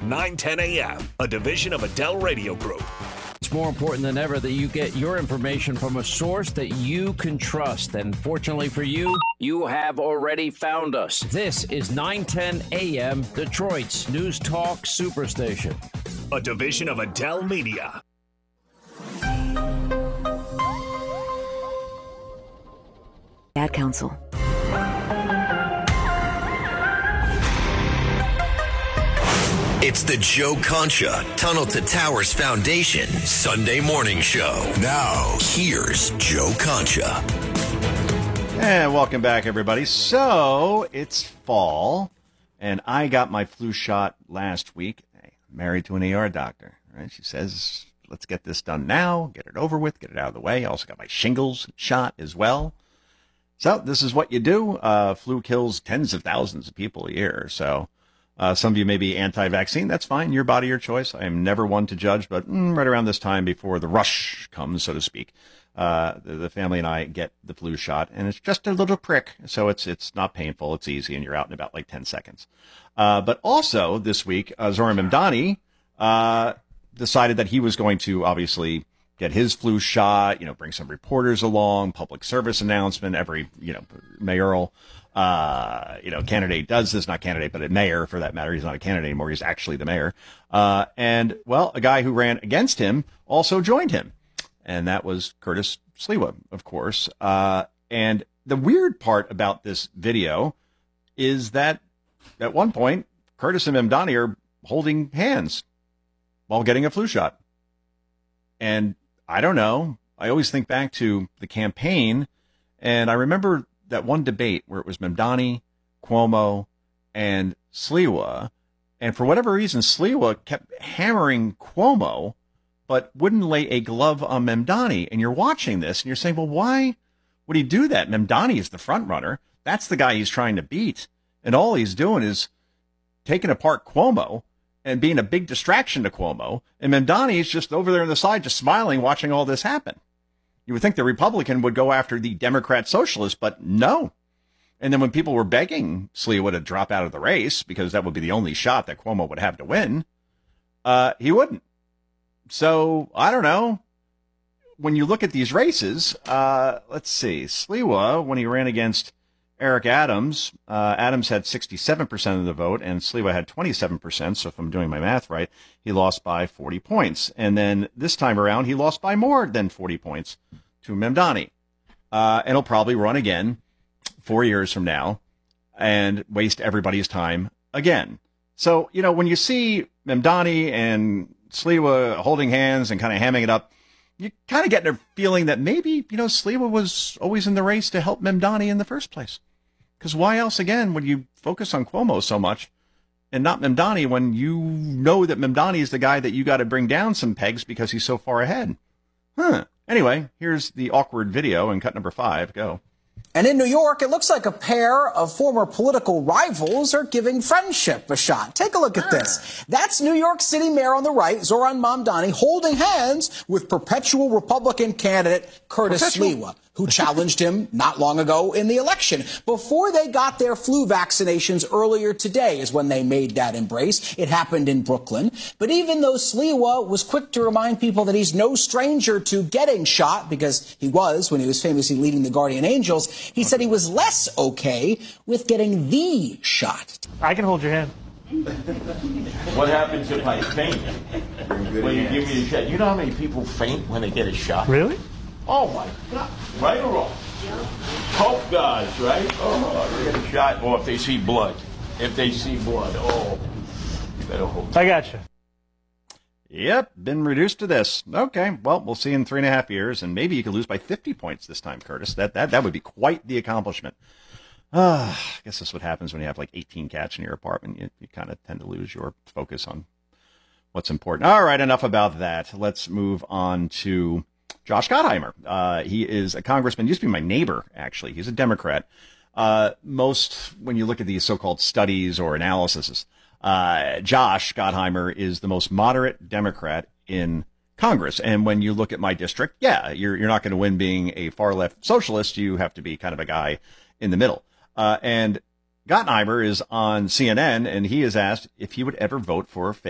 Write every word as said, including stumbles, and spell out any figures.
nine ten a.m., a division of Adele Radio Group. It's more important than ever that you get your information from a source that you can trust. And fortunately for you, you have already found us. This is nine ten a.m., Detroit's News Talk Superstation. A division of Adele Media. Ad Council. It's the Joe Concha Tunnel to Towers Foundation Sunday morning show. Now, here's Joe Concha. And welcome back, everybody. So, it's fall, and I got my flu shot last week. Hey, I'm married to an E R doctor, right? She says, let's get this done now, get it over with, get it out of the way. I also got my shingles shot as well. So, this is what you do. Uh, flu kills tens of thousands of people a year, so... Uh, some of you may be anti-vaccine. That's fine. Your body, your choice. I am never one to judge, but mm, right around this time before the rush comes, so to speak, uh, the, the family and I get the flu shot, and it's just a little prick. So it's it's not painful. It's easy, and you're out in about like ten seconds. Uh, but also this week, uh, Zohran Mamdani uh, decided that he was going to obviously get his flu shot, you know, bring some reporters along, public service announcement, every, you know, mayoral Uh, you know, candidate does this, not candidate, but a mayor for that matter. He's not a candidate anymore. He's actually the mayor. Uh, and well, a guy who ran against him also joined him. And that was Curtis Sliwa, of course. Uh, and the weird part about this video is that at one point, Curtis and Mamdani are holding hands while getting a flu shot. And I don't know. I always think back to the campaign, and I remember that one debate where it was Mamdani, Cuomo, and Sliwa. And for whatever reason, Sliwa kept hammering Cuomo, but wouldn't lay a glove on Mamdani. And you're watching this and you're saying, well, why would he do that? Mamdani is the front runner. That's the guy he's trying to beat. And all he's doing is taking apart Cuomo and being a big distraction to Cuomo. And Mamdani is just over there on the side, just smiling, watching all this happen. You would think the Republican would go after the Democrat socialist, but no. And then when people were begging Sliwa to drop out of the race, because that would be the only shot that Cuomo would have to win, uh, he wouldn't. So, I don't know. When you look at these races, uh, let's see. Sliwa, when he ran against Eric Adams, uh, Adams had sixty-seven percent of the vote, and Sliwa had twenty-seven percent. So if I'm doing my math right, he lost by forty points. And then this time around, he lost by more than forty points to Mamdani. Uh, and he'll probably run again four years from now and waste everybody's time again. So, you know, when you see Mamdani and Sliwa holding hands and kind of hamming it up, you kind of get a feeling that maybe, you know, Sliwa was always in the race to help Mamdani in the first place. Because why else, again, would you focus on Cuomo so much and not Mamdani when you know that Mamdani is the guy that you got to bring down some pegs because he's so far ahead? Huh. Anyway, here's the awkward video in cut number five. Go. And in New York, it looks like a pair of former political rivals are giving friendship a shot. Take a look at this. That's New York City Mayor on the right, Zohran Mamdani, holding hands with perpetual Republican candidate Curtis Sliwa, who challenged him not long ago in the election. Before they got their flu vaccinations earlier today is when they made that embrace. It happened in Brooklyn. But even though Sliwa was quick to remind people that he's no stranger to getting shot, because he was when he was famously leading the Guardian Angels, he said he was less okay with getting the shot. I can hold your hand. What happens if I faint when you give me a shot? You know how many people faint when they get a shot? Really? Oh, my God. Right or wrong? Coke guys, right? Oh, they get a shot. Or if they see blood. If they see blood, oh, you better hold. I got you. Yep, been reduced to this. Okay, well, we'll see in three and a half years, and maybe you could lose by fifty points this time, Curtis. That that that would be quite the accomplishment. Uh, I guess that's what happens when you have like eighteen cats in your apartment. You, you kind of tend to lose your focus on what's important. All right, enough about that. Let's move on to Josh Gottheimer. Uh, he is a congressman, used to be my neighbor, actually. He's a Democrat. Uh, most, when you look at these so-called studies or analyses, uh, Josh Gottheimer is the most moderate Democrat in Congress. And when you look at my district, yeah, you're, you're not going to win being a far-left socialist. You have to be kind of a guy in the middle. Uh, and Gottheimer is on C N N, and he is asked if he would ever vote for